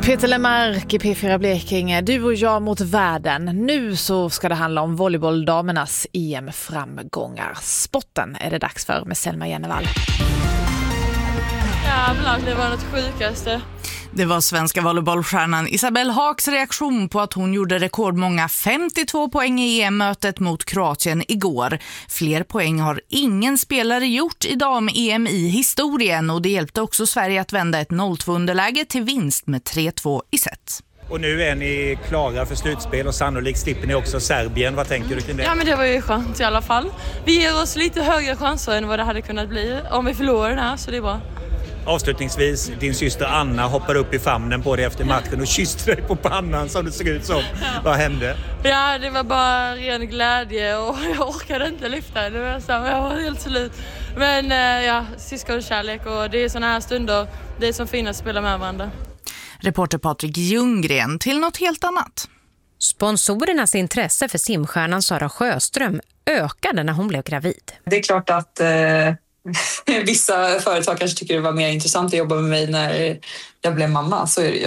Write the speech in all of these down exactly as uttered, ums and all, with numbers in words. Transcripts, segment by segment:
Peter Lemark i P fyra Blekinge, du och jag mot världen. Nu så ska det handla om volleybolldamernas E M-framgångar. Spotten är det dags för med Selma Jennevall. Jävlar, det var något sjukaste. Det var svenska volleybollstjärnan Isabelle Haaks reaktion på att hon gjorde rekordmånga femtiotvå poäng i E M-mötet mot Kroatien igår. Fler poäng har ingen spelare gjort i dam-E M i historien, och det hjälpte också Sverige att vända ett noll två underläge till vinst med tre två i set. Och nu är ni klara för slutspel och sannolikt slipper ni också Serbien. Vad tänker du kring det? Ja, men det var ju skönt i alla fall. Vi ger oss lite högre chanser än vad det hade kunnat bli om vi förlorar den här, så det är bra. Avslutningsvis, din syster Anna hoppar upp i famnen på dig efter matchen och kysste dig på pannan som det såg ut som. Ja. Vad hände? Ja, det var bara ren glädje och jag orkade inte lyfta henne. Jag var helt slut. Men ja, syskonkärlek, och det är såna här stunder, det är som fint att spela med varandra. Reporter Patrik Ljunggren till något helt annat. Sponsorernas intresse för simstjärnan Sara Sjöström ökade när hon blev gravid. Det är klart att eh, vissa företag kanske tycker det var mer intressant att jobba med mig när jag blev mamma, så är det ju.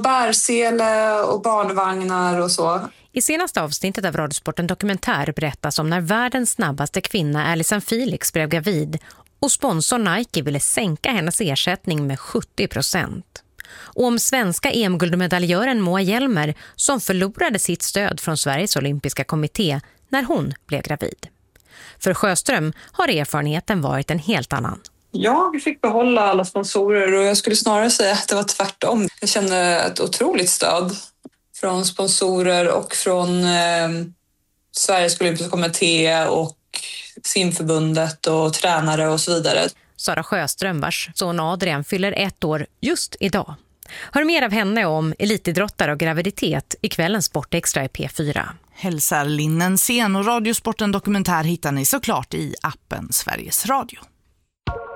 Bärsele och barnvagnar och så. I senaste avsnittet av Radiosporten Dokumentär berättas om när världens snabbaste kvinna Alison Felix blev gravid och sponsor Nike ville sänka hennes ersättning med sjuttio procent. Och om svenska E M-guldmedaljören Moa Hjelmer som förlorade sitt stöd från Sveriges olympiska kommitté när hon blev gravid. För Sjöström har erfarenheten varit en helt annan. Jag fick behålla alla sponsorer, och jag skulle snarare säga att det var tvärtom. Jag kände ett otroligt stöd från sponsorer och från eh, Sveriges olympiska kommitté och simförbundet och tränare och så vidare. Sara Sjöström, vars son Adrian fyller ett år just idag. Hör mer av henne om elitidrottare och graviditet i kvällens Sportextra i P fyra. Hälsar Linnen Sen, och Radiosporten Dokumentär hittar ni såklart i appen Sveriges Radio.